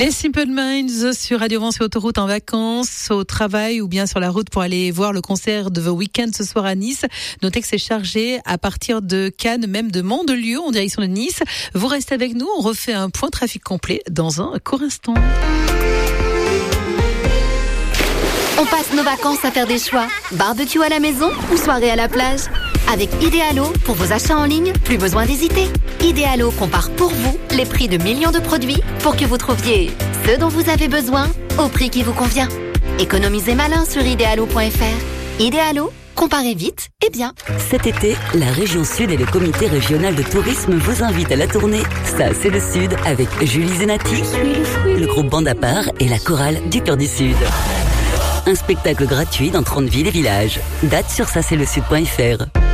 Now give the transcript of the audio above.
Les Simple Minds sur Radio Vent sur autoroute en vacances, au travail ou bien sur la route pour aller voir le concert de The Weeknd ce soir à Nice. Notez que c'est chargé à partir de Cannes, même de Mandelieu en direction de Nice. Vous restez avec nous, on refait un point trafic complet dans un court instant. On passe nos vacances à faire des choix. Barbecue à la maison ou soirée à la plage. Avec Idealo, pour vos achats en ligne, plus besoin d'hésiter. Idealo compare pour vous les prix de millions de produits pour que vous trouviez ce dont vous avez besoin au prix qui vous convient. Économisez malin sur idealo.fr. Idealo, comparez vite et bien. Cet été, la région Sud et le comité régional de tourisme vous invitent à la tournée Ça c'est le Sud avec Julie Zenati, le groupe Bande à part et la chorale du Cœur du Sud. Un spectacle gratuit dans 30 villes et villages. Date sur ça c'est le sud.fr.